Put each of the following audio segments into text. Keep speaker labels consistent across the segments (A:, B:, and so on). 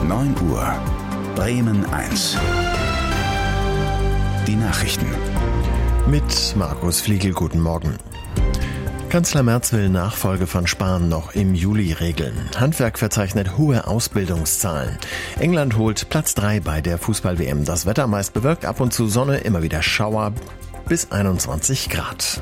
A: 9 Uhr. Bremen 1. Die Nachrichten.
B: Mit Markus Fliegel, guten Morgen. Kanzler Merz will Nachfolge von Spahn noch im Juli regeln. Handwerk verzeichnet hohe Ausbildungszahlen. England holt Platz 3 bei der Fußball-WM. Das Wetter meist bewölkt, ab und zu Sonne, immer wieder Schauer bis 21 Grad.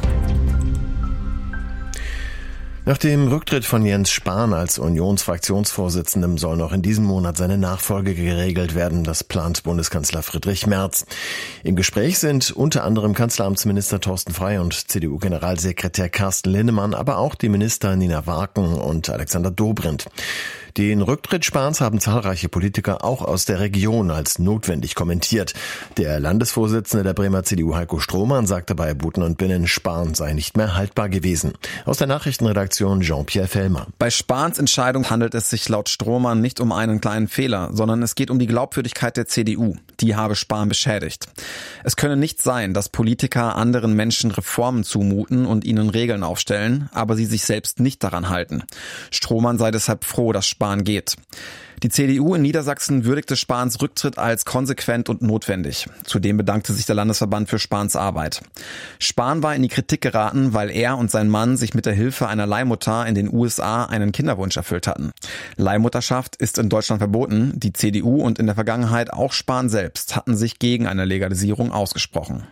B: Nach dem Rücktritt von Jens Spahn als Unionsfraktionsvorsitzendem soll noch in diesem Monat seine Nachfolge geregelt werden. Das plant Bundeskanzler Friedrich Merz. Im Gespräch sind unter anderem Kanzleramtsminister Thorsten Frey und CDU-Generalsekretär Carsten Linnemann, aber auch die Minister Nina Warken und Alexander Dobrindt. Den Rücktritt Spahns haben zahlreiche Politiker auch aus der Region als notwendig kommentiert. Der Landesvorsitzende der Bremer CDU Heiko Strohmann sagte bei Buten und Binnen, Spahn sei nicht mehr haltbar gewesen. Aus der Nachrichtenredaktion Jean-Pierre Fellmer.
C: Bei Spahns Entscheidung handelt es sich laut Strohmann nicht um einen kleinen Fehler, sondern es geht um die Glaubwürdigkeit der CDU. Die habe Spahn beschädigt. Es könne nicht sein, dass Politiker anderen Menschen Reformen zumuten und ihnen Regeln aufstellen, aber sie sich selbst nicht daran halten. Strohmann sei deshalb froh, dass Spahn geht. Die CDU in Niedersachsen würdigte Spahns Rücktritt als konsequent und notwendig. Zudem bedankte sich der Landesverband für Spahns Arbeit. Spahn war in die Kritik geraten, weil er und sein Mann sich mit der Hilfe einer Leihmutter in den USA einen Kinderwunsch erfüllt hatten. Leihmutterschaft ist in Deutschland verboten. Die CDU und in der Vergangenheit auch Spahn selbst hatten sich gegen eine Legalisierung ausgesprochen.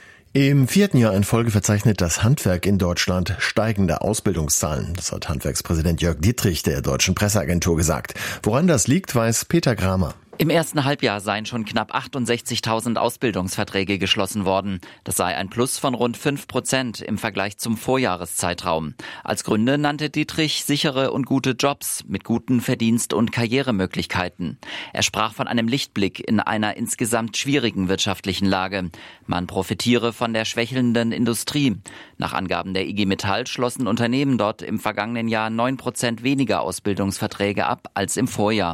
B: Im 4. Jahr in Folge verzeichnet das Handwerk in Deutschland steigende Ausbildungszahlen. Das hat Handwerkspräsident Jörg Dietrich der Deutschen Presseagentur gesagt. Woran das liegt, weiß Peter Kramer.
D: Im ersten Halbjahr seien schon knapp 68.000 Ausbildungsverträge geschlossen worden. Das sei ein Plus von rund 5% im Vergleich zum Vorjahreszeitraum. Als Gründe nannte Dietrich sichere und gute Jobs mit guten Verdienst- und Karrieremöglichkeiten. Er sprach von einem Lichtblick in einer insgesamt schwierigen wirtschaftlichen Lage. Man profitiere von der schwächelnden Industrie. Nach Angaben der IG Metall schlossen Unternehmen dort im vergangenen Jahr 9% weniger Ausbildungsverträge ab als im Vorjahr.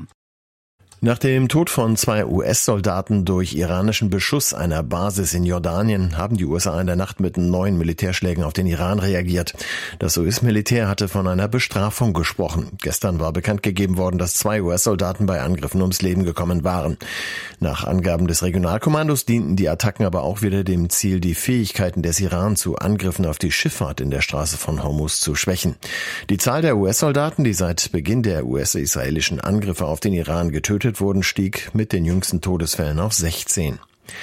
B: Nach dem Tod von 2 US-Soldaten durch iranischen Beschuss einer Basis in Jordanien haben die USA in der Nacht mit 9 Militärschlägen auf den Iran reagiert. Das US-Militär hatte von einer Bestrafung gesprochen. Gestern war bekannt gegeben worden, dass 2 US-Soldaten bei Angriffen ums Leben gekommen waren. Nach Angaben des Regionalkommandos dienten die Attacken aber auch wieder dem Ziel, die Fähigkeiten des Iran zu Angriffen auf die Schifffahrt in der Straße von Hormuz zu schwächen. Die Zahl der US-Soldaten, die seit Beginn der US-israelischen Angriffe auf den Iran getötet wurden, stieg mit den jüngsten Todesfällen auf 16.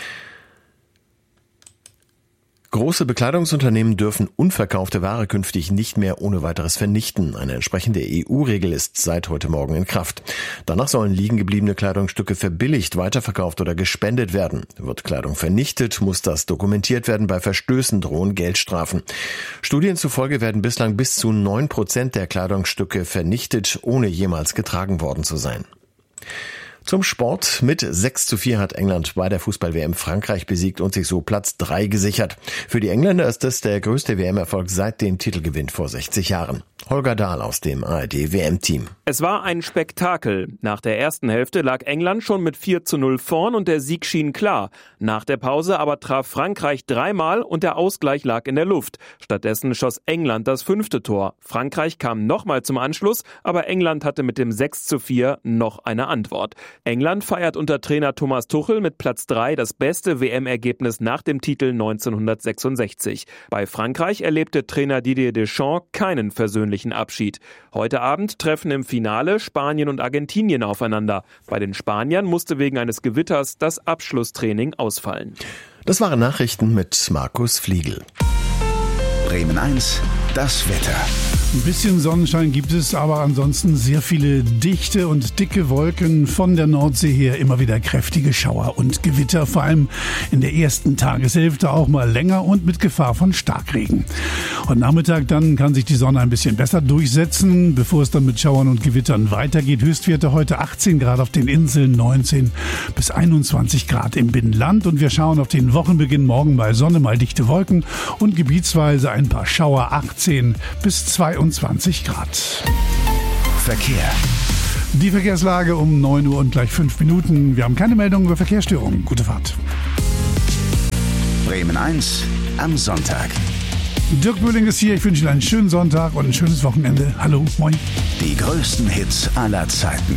B: Große Bekleidungsunternehmen dürfen unverkaufte Ware künftig nicht mehr ohne weiteres vernichten. Eine entsprechende EU-Regel ist seit heute Morgen in Kraft. Danach sollen liegen gebliebene Kleidungsstücke verbilligt, weiterverkauft oder gespendet werden. Wird Kleidung vernichtet, muss das dokumentiert werden. Bei Verstößen drohen Geldstrafen. Studien zufolge werden bislang bis zu 9% der Kleidungsstücke vernichtet, ohne jemals getragen worden zu sein. Zum Sport. Mit 6:4 hat England bei der Fußball-WM Frankreich besiegt und sich so Platz 3 gesichert. Für die Engländer ist es der größte WM-Erfolg seit dem Titelgewinn vor 60 Jahren. Holger Dahl aus dem ARD-WM-Team.
E: Es war ein Spektakel. Nach der ersten Hälfte lag England schon mit 4:0 vorn und der Sieg schien klar. Nach der Pause aber traf Frankreich 3-mal und der Ausgleich lag in der Luft. Stattdessen schoss England das 5. Tor. Frankreich kam nochmal zum Anschluss, aber England hatte mit dem 6:4 noch eine Antwort. England feiert unter Trainer Thomas Tuchel mit Platz 3 das beste WM-Ergebnis nach dem Titel 1966. Bei Frankreich erlebte Trainer Didier Deschamps keinen versöhnlichen Abschied. Heute Abend treffen im Finale Spanien und Argentinien aufeinander. Bei den Spaniern musste wegen eines Gewitters das Abschlusstraining ausfallen.
B: Das waren Nachrichten mit Markus Fliegel.
A: Bremen 1, das Wetter.
F: Ein bisschen Sonnenschein gibt es, aber ansonsten sehr viele dichte und dicke Wolken von der Nordsee her, immer wieder kräftige Schauer und Gewitter, vor allem in der ersten Tageshälfte auch mal länger und mit Gefahr von Starkregen. Und Nachmittag dann kann sich die Sonne ein bisschen besser durchsetzen, bevor es dann mit Schauern und Gewittern weitergeht. Höchstwerte heute 18 Grad auf den Inseln, 19 bis 21 Grad im Binnenland. Und wir schauen auf den Wochenbeginn morgen bei Sonne, mal dichte Wolken und gebietsweise ein paar Schauer, 18 bis 22 Grad.
A: Verkehr.
F: Die Verkehrslage um 9 Uhr und gleich 5 Minuten. Wir haben keine Meldungen über Verkehrsstörungen. Gute Fahrt.
A: Bremen 1 am Sonntag.
F: Dirk Böhling ist hier. Ich wünsche Ihnen einen schönen Sonntag und ein schönes Wochenende. Hallo, moin.
A: Die größten Hits aller Zeiten.